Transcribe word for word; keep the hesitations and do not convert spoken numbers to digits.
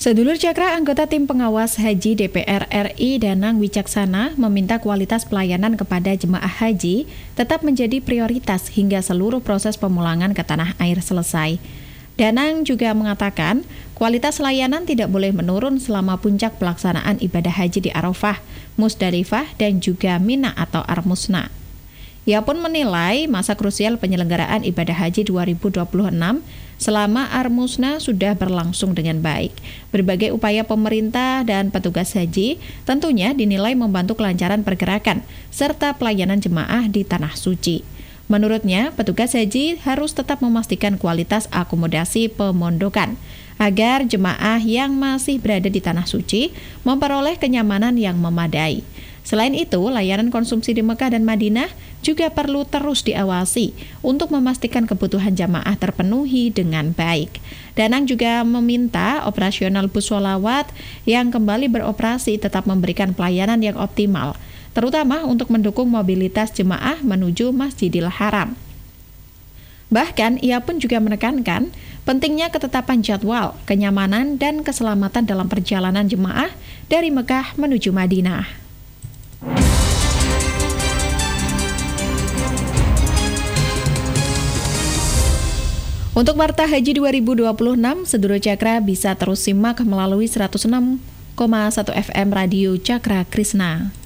Sedulur Cakra, anggota tim pengawas haji D P R R I Danang Wicaksana meminta kualitas pelayanan kepada jemaah haji tetap menjadi prioritas hingga seluruh proses pemulangan ke tanah air selesai. Danang juga mengatakan kualitas layanan tidak boleh menurun selama puncak pelaksanaan ibadah haji di Arafah, Musdalifah, dan juga Mina atau Armusna. Ia pun menilai masa krusial penyelenggaraan ibadah haji dua ribu dua puluh enam selama Armusna sudah berlangsung dengan baik. Berbagai upaya pemerintah dan petugas haji tentunya dinilai membantu kelancaran pergerakan serta pelayanan jemaah di Tanah Suci. Menurutnya, petugas haji harus tetap memastikan kualitas akomodasi pemondokan agar jemaah yang masih berada di Tanah Suci memperoleh kenyamanan yang memadai. Selain itu, layanan konsumsi di Mekah dan Madinah juga perlu terus diawasi untuk memastikan kebutuhan jamaah terpenuhi dengan baik. Danang juga meminta operasional bus sholawat yang kembali beroperasi tetap memberikan pelayanan yang optimal, terutama untuk mendukung mobilitas jemaah menuju Masjidil Haram. Bahkan, ia pun juga menekankan pentingnya ketetapan jadwal, kenyamanan, dan keselamatan dalam perjalanan jemaah dari Mekah menuju Madinah. Untuk Warta Haji dua ribu dua puluh enam, Sedulur Cakra bisa terus simak melalui seratus enam koma satu F M Radio Cakra Krisna.